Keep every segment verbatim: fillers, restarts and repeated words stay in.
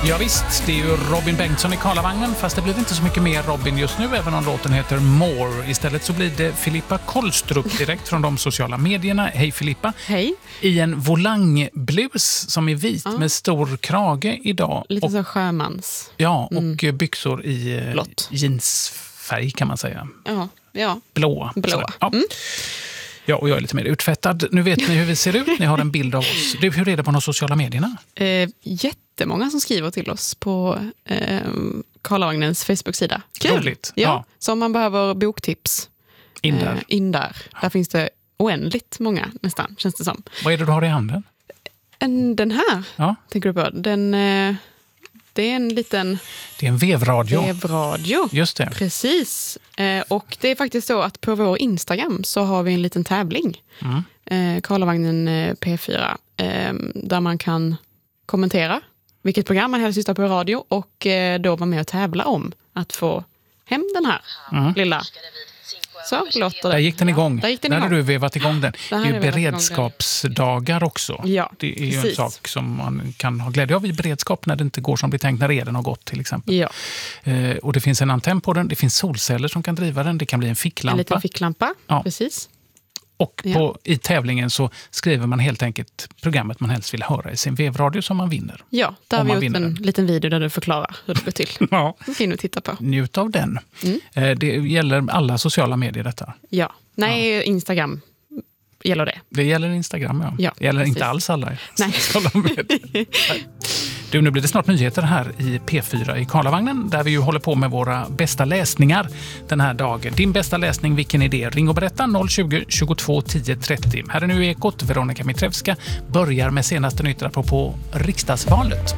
Ja visst, det är ju Robin Bengtsson i Karlavagnen, fast det blir inte så mycket mer Robin just nu, även om låten heter More. Istället så blir det Filippa Kolstrup direkt från de sociala medierna. Hej Filippa. Hej. I en volangblus som är vit ja. med stor krage idag. Lite och, så sjömans. Ja, och mm. byxor i blått. Jeansfärg kan man säga. Ja, ja. Blå. Blå. Ja. Mm. Ja, och jag är lite mer utfettad. Nu vet ni hur vi ser ut. Ni har en bild av oss. Du, hur är det på de sociala medierna? Eh, jättemånga som skriver till oss på eh, Karlavagnens Facebook-sida. Kul! Roligt. Ja, ja. Så om man behöver boktips. In där. Eh, in där. Där finns det oändligt många nästan, känns det som. Vad är det du har i handen? En, den här, ja. tänker du på. Den... Eh, Det är en liten... Det är en vevradio. Vevradio. Just det. Precis. Eh, och det är faktiskt så att på vår Instagram så har vi en liten tävling. Mm. Eh, Karlavagnen eh, P fyra. Eh, där man kan kommentera vilket program man helst lyssnar på i radio. Och eh, då vara med och tävla om att få hem den här mm. lilla... Så låter det. Där gick den igång. Där gick den Där igång. har du vevat igång den. Det är ju beredskapsdagar också. Ja, det är precis. ju en sak som man kan ha glädje av i beredskap när det inte går som det tänkt, när eden har gått till exempel. Ja. Eh, och det finns en antenn på den, det finns solceller som kan driva den, det kan bli en ficklampa. En liten ficklampa, ja. Precis. Och på, ja. i tävlingen så skriver man helt enkelt programmet man helst vill höra i sin vevradio som man vinner. Ja, där har vi gjort en den. liten video där du förklarar hur det går till. Ja. Fin att titta på. Njut av den. Mm. Eh, det gäller alla sociala medier detta. Ja, nej ja. Instagram gäller det. Det gäller Instagram, ja. ja det gäller precis. inte alls alla nej. sociala medier. Du, nu blir det snart nyheter här i P fyra i Karlavagnen där vi ju håller på med våra bästa läsningar den här dagen. Din bästa läsning, vilken är det? Ring och berätta noll tjugo, tjugotvå, tio, trettio. Här är nu Ekot. Veronica Mitrevska börjar med senaste nyheter på, på riksdagsvalet.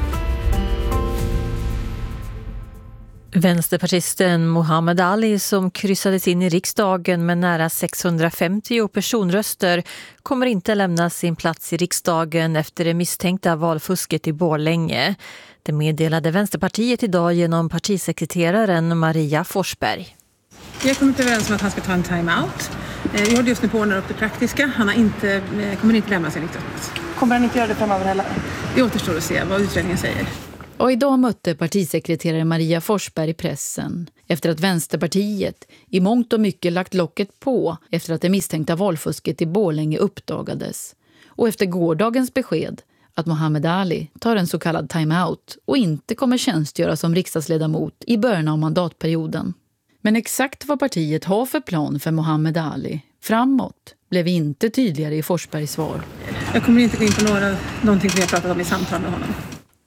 Vänsterpartisten Muhammad Ali som kryssades in i riksdagen med nära sexhundrafemtio personröster kommer inte lämna sin plats i riksdagen efter det misstänkta valfusket i Borlänge. Det meddelade Vänsterpartiet idag genom partisekreteraren Maria Forsberg. Vi har kommit överens om att han ska ta en time-out. Jag håller just nu på att ordna upp det praktiska. Han har inte, kommer inte lämna sin riksdagsplats. Kommer han inte göra det framöver heller? Det återstår att se vad utredningen säger. Och idag mötte partisekreterare Maria Forsberg i pressen efter att Vänsterpartiet i mångt och mycket lagt locket på efter att det misstänkta valfusket i Borlänge uppdagades. Och efter gårdagens besked att Muhammad Ali tar en så kallad time-out och inte kommer tjänstgöra som riksdagsledamot i början av mandatperioden. Men exakt vad partiet har för plan för Muhammad Ali framåt blev inte tydligare i Forsbergs svar. Jag kommer inte gå in på några, någonting som jag pratat om i samtal med honom.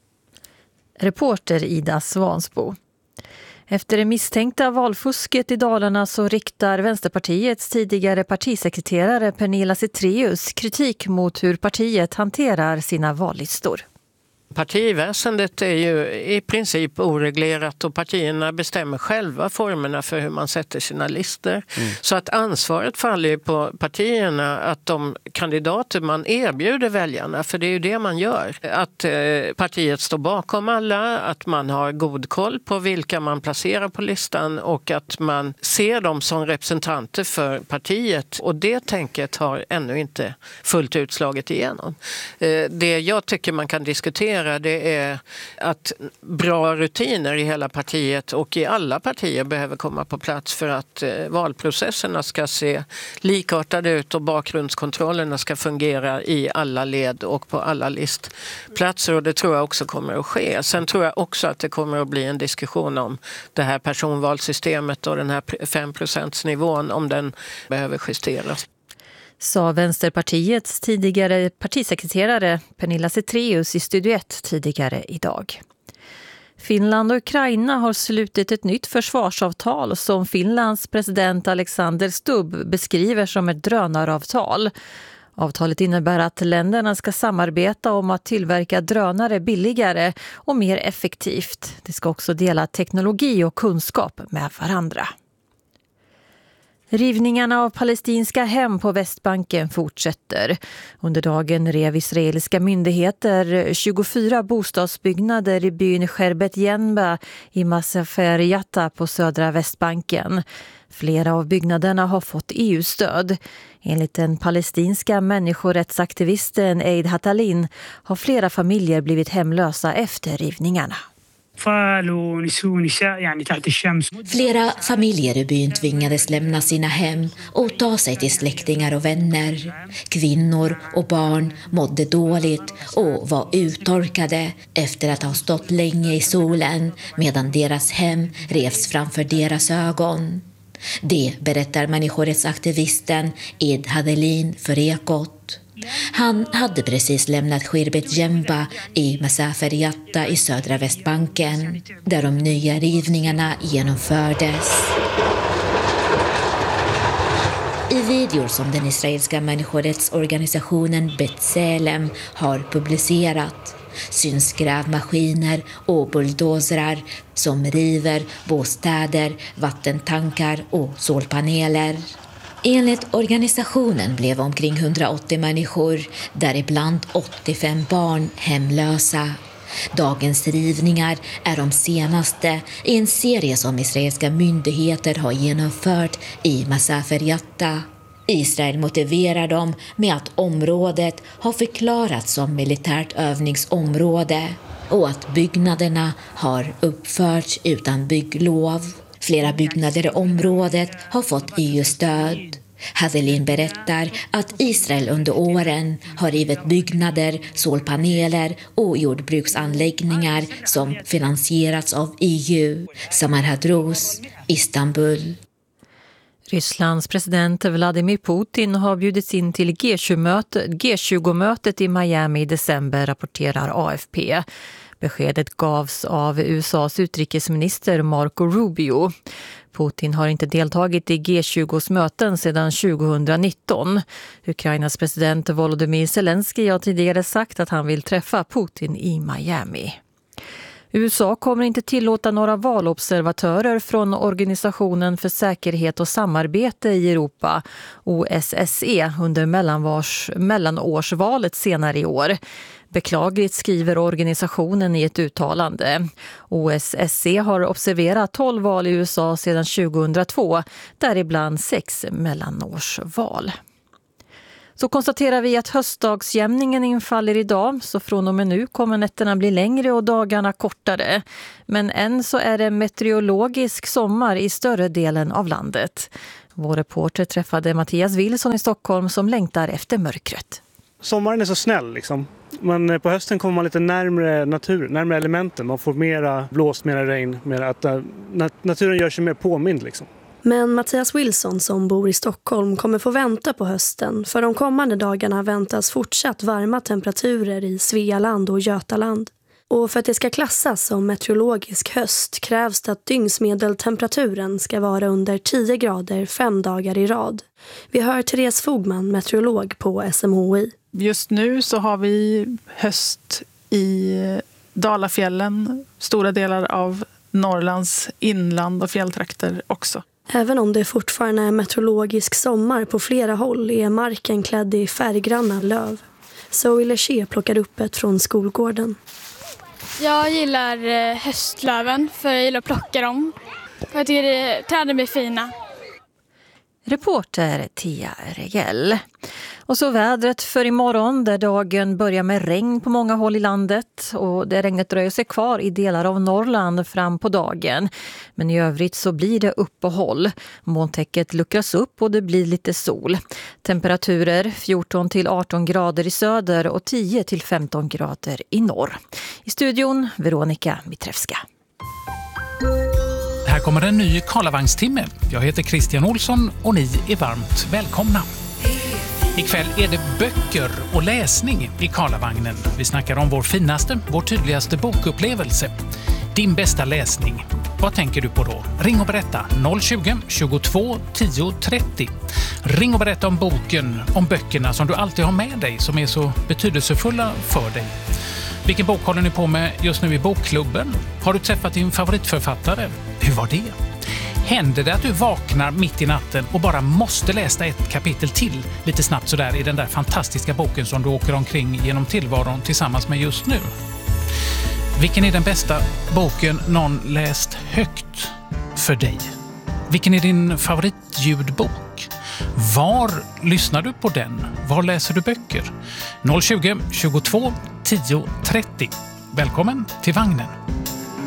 Reporter Ida Svansbo. Efter det misstänkta valfusket i Dalarna så riktar Vänsterpartiets tidigare partisekreterare Pernilla Zethraeus kritik mot hur partiet hanterar sina vallistor. Partiväsendet är ju i princip oreglerat och partierna bestämmer själva formerna för hur man sätter sina listor. Mm. Så att ansvaret faller på partierna att de kandidater man erbjuder väljarna, för det är ju det man gör. Att eh, partiet står bakom alla, att man har god koll på vilka man placerar på listan och att man ser dem som representanter för partiet. Och det tänket har ännu inte fullt utslaget igenom. Eh, det jag tycker man kan diskutera det är att bra rutiner i hela partiet och i alla partier behöver komma på plats för att valprocesserna ska se likartade ut och bakgrundskontrollerna ska fungera i alla led och på alla listplatser, och det tror jag också kommer att ske. Sen tror jag också att det kommer att bli en diskussion om det här personvalssystemet och den här fem procent-nivån, om den behöver justeras. Sa Vänsterpartiets tidigare partisekreterare Pernilla Zethraeus i Studio ett tidigare idag. Finland och Ukraina har slutit ett nytt försvarsavtal som Finlands president Alexander Stubb beskriver som ett drönaravtal. Avtalet innebär att länderna ska samarbeta om att tillverka drönare billigare och mer effektivt. Det ska också dela teknologi och kunskap med varandra. Rivningarna av palestinska hem på Västbanken fortsätter. Under dagen rev israeliska myndigheter tjugofyra bostadsbyggnader i byn Sherbet Yenba i Masafer Yatta på södra Västbanken. Flera av byggnaderna har fått E U-stöd. Enligt den palestinska människorättsaktivisten Eid Hatalin har flera familjer blivit hemlösa efter rivningarna. Flera familjer i byn tvingades lämna sina hem och ta sig till släktingar och vänner. Kvinnor och barn mådde dåligt och var uttorkade efter att ha stått länge i solen medan deras hem revs framför deras ögon. Det berättar människorättsaktivisten Eid Hatalin för Ekot. Han hade precis lämnat Sherbet Yenba i Masafer Yatta i södra Västbanken, där de nya rivningarna genomfördes. I videor som den israeliska människorättsorganisationen B'Tselem har publicerat syns grävmaskiner och bulldozrar som river bostäder, vattentankar och solpaneler. Enligt organisationen blev omkring hundraåttio människor, däribland åttiofem barn, hemlösa. Dagens rivningar är de senaste i en serie som israeliska myndigheter har genomfört i Masafer Yatta. Israel motiverar dem med att området har förklarats som militärt övningsområde och att byggnaderna har uppförts utan bygglov. Flera byggnader i området har fått E U-stöd. Hatalin berättar att Israel under åren har rivit byggnader, solpaneler och jordbruksanläggningar som finansierats av E U. Samar Hadrous, Istanbul. Rysslands president Vladimir Putin har bjudits in till G tjugo-mötet i Miami i december, rapporterar A F P. Beskedet gavs av U S A:s utrikesminister Marco Rubio. Putin har inte deltagit i G tjugos möten sedan tjugonitton. Ukrainas president Volodymyr Zelensky har tidigare sagt att han vill träffa Putin i Miami. U S A kommer inte tillåta några valobservatörer från Organisationen för säkerhet och samarbete i Europa, O S S E, under mellanvars, mellanårsvalet senare i år. Beklagligt, skriver organisationen i ett uttalande. O S S E har observerat tolv val i U S A sedan tjugohundratvå, däribland sex mellanårsval. Så konstaterar vi att höstdagsjämningen infaller idag, så från och med nu kommer nätterna bli längre och dagarna kortare. Men än så är det meteorologisk sommar i större delen av landet. Vår reporter träffade Mattias Wilson i Stockholm som längtar efter mörkret. Sommaren är så snäll liksom. Men på hösten kommer man lite närmare natur, närmare elementen. Man får mera blåst, mera regn, mera att naturen gör sig mer påmind liksom. Men Mattias Wilson som bor i Stockholm kommer få vänta på hösten. För de kommande dagarna väntas fortsatt varma temperaturer i Svealand och Götaland. Och för att det ska klassas som meteorologisk höst krävs det att dygnsmedeltemperaturen ska vara under tio grader fem dagar i rad. Vi hör Therese Fogman, meteorolog på S M H I. Just nu så har vi höst i Dalafjällen, stora delar av Norrlands inland och fjälltrakter också. Även om det fortfarande är meteorologisk sommar på flera håll är marken klädd i färggranna löv. Zoe Leché plockar upp ett från skolgården. Jag gillar höstlöven för jag gillar att plocka dem. Jag tycker träden blir fina. Reporter Tia Regell. Och så vädret för imorgon där dagen börjar med regn på många håll i landet. Och det regnet dröjer sig kvar i delar av Norrland fram på dagen. Men i övrigt så blir det uppehåll. Molntäcket luckras upp och det blir lite sol. Temperaturer fjorton till arton grader i söder och tio till femton grader i norr. I studion Veronica Mitrevska. Här kommer en ny Karlavagstimme. Jag heter Christian Olsson och ni är varmt välkomna. Ikväll är det böcker och läsning i Karlavagnen. Vi snackar om vår finaste, vår tydligaste bokupplevelse. Din bästa läsning. Vad tänker du på då? Ring och berätta noll tjugo, tjugotvå, tio, trettio. Ring och berätta om boken, om böckerna som du alltid har med dig som är så betydelsefulla för dig. Vilken bok håller ni på med just nu i bokklubben? Har du träffat din favoritförfattare? Hur var det? Händer det att du vaknar mitt i natten och bara måste läsa ett kapitel till lite snabbt sådär i den där fantastiska boken som du åker omkring genom tillvaron tillsammans med just nu? Vilken är den bästa boken någon läst högt för dig? Vilken är din favoritljudbok? Var lyssnar du på den? Var läser du böcker? noll tjugo, tjugotvå, tio, trettio. Välkommen till vagnen.